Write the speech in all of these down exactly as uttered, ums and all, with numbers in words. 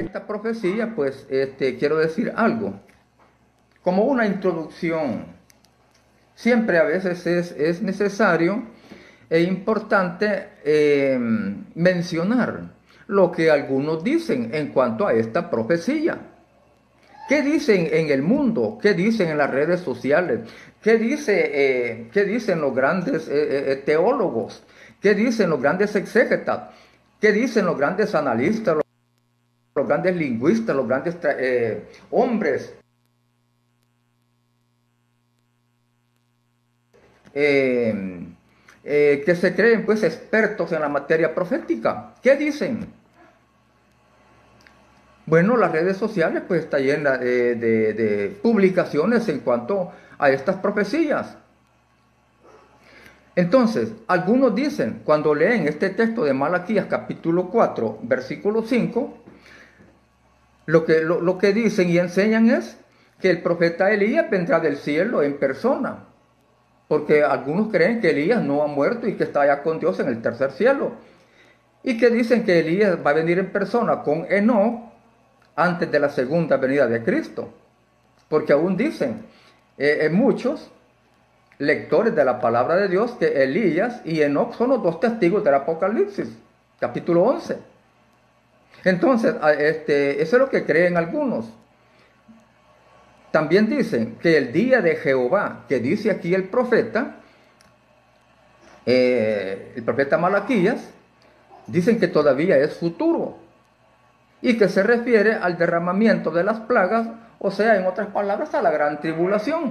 esta profecía, pues este, quiero decir algo. Como una introducción, siempre a veces es, es necesario e importante eh, mencionar lo que algunos dicen en cuanto a esta profecía. ¿Qué dicen en el mundo? ¿Qué dicen en las redes sociales? ¿Qué, dice, eh, qué dicen los grandes eh, eh, teólogos? ¿Qué dicen los grandes exégetas? ¿Qué dicen los grandes analistas, los, los grandes lingüistas, los grandes eh, hombres eh, eh, que se creen pues expertos en la materia profética? ¿Qué dicen? Bueno, las redes sociales pues está llena de, de, de publicaciones en cuanto a estas profecías. Entonces, algunos dicen, cuando leen este texto de Malaquías capítulo cuatro, versículo cinco, lo que, lo, lo que dicen y enseñan es que el profeta Elías vendrá del cielo en persona. Porque algunos creen que Elías no ha muerto y que está allá con Dios en el tercer cielo. Y que dicen que Elías va a venir en persona con Enoc antes de la segunda venida de Cristo. Porque aún dicen eh, en muchos lectores de la palabra de Dios que Elías y Enoc son los dos testigos del Apocalipsis, capítulo once. Entonces, este, eso es lo que creen algunos. También dicen que el día de Jehová, que dice aquí el profeta, eh, el profeta Malaquías, dicen que todavía es futuro y que se refiere al derramamiento de las plagas, o sea, en otras palabras, a la gran tribulación.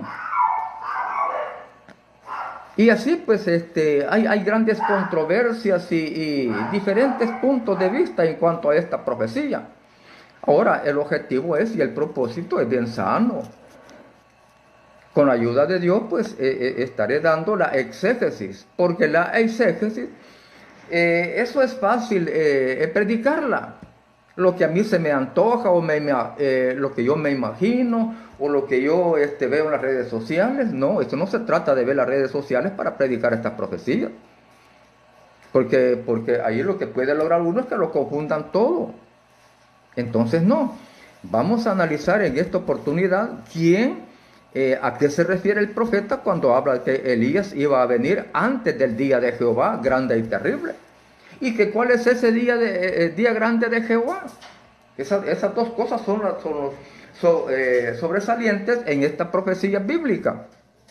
Y así pues este, hay, hay grandes controversias y, y diferentes puntos de vista en cuanto a esta profecía. Ahora, el objetivo es y el propósito es bien sano. Con la ayuda de Dios, pues eh, eh, estaré dando la exégesis, porque la exégesis, eh, eso es fácil eh, predicarla. Lo que a mí se me antoja o me, eh, lo que yo me imagino o lo que yo este, veo en las redes sociales. No, esto no se trata de ver las redes sociales para predicar estas profecías. Porque, porque ahí lo que puede lograr uno es que lo confundan todo. Entonces no, vamos a analizar en esta oportunidad quién, eh, a qué se refiere el profeta cuando habla de que Elías iba a venir antes del día de Jehová, grande y terrible. ¿Y que cuál es ese día, de, eh, día grande de Jehová? Esas, esas dos cosas son, son los so, eh, sobresalientes en esta profecía bíblica.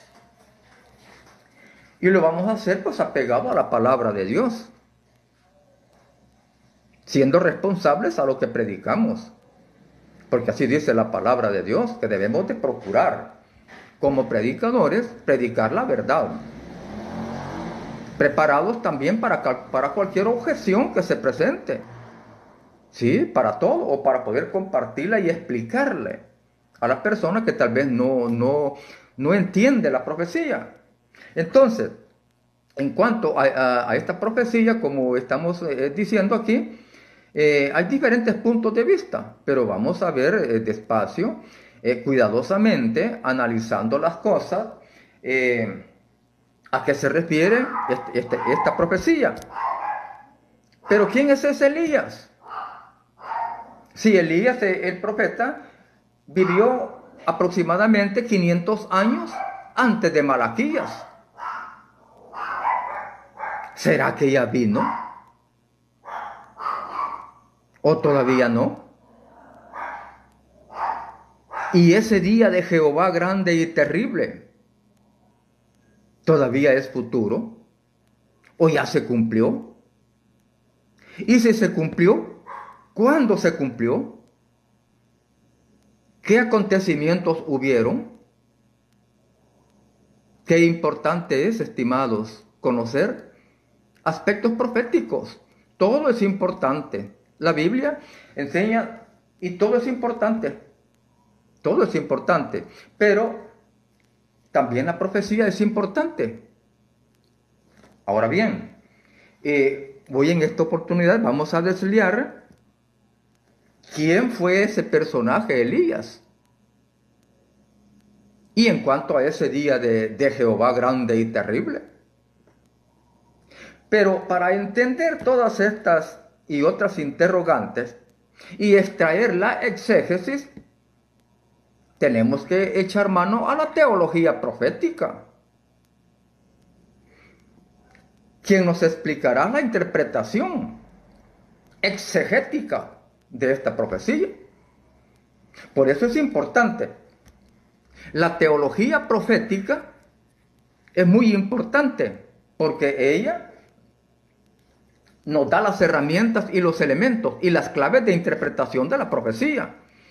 Y lo vamos a hacer pues apegado a la palabra de Dios, siendo responsables a lo que predicamos. Porque así dice la palabra de Dios, que debemos de procurar, como predicadores, predicar la verdad. Preparados también para, para cualquier objeción que se presente. Sí, para todo, o para poder compartirla y explicarle a las personas que tal vez no, no, no entiende la profecía. Entonces, en cuanto a, a, a esta profecía, como estamos eh, diciendo aquí, eh, hay diferentes puntos de vista, pero vamos a ver eh, despacio, eh, cuidadosamente, analizando las cosas, eh, a qué se refiere este, este, esta profecía. Pero ¿quién es ese Elías? Si Elías, el profeta, vivió aproximadamente quinientos años antes de Malaquías. ¿Será que ya vino? ¿O todavía no? Y ese día de Jehová grande y terrible, ¿todavía es futuro? ¿O ya se cumplió? Y si se cumplió, ¿cuándo se cumplió? ¿Qué acontecimientos hubieron? Qué importante es, estimados, conocer aspectos proféticos. Todo es importante. La Biblia enseña y todo es importante. Todo es importante. Pero también la profecía es importante. Ahora bien, eh, hoy en esta oportunidad vamos a desliar quién fue ese personaje Elías. Y en cuanto a ese día de, de Jehová grande y terrible. Pero para entender todas estas y otras interrogantes, y extraer la exégesis, tenemos que echar mano a la teología profética, quien nos explicará la interpretación exegética de esta profecía. Por eso es importante. La teología profética es muy importante porque ella nos da las herramientas y los elementos y las claves de interpretación de la profecía.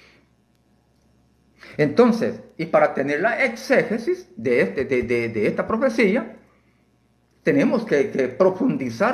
Entonces, y para tener la exégesis de, este, de, de, de esta profecía, tenemos que, que profundizar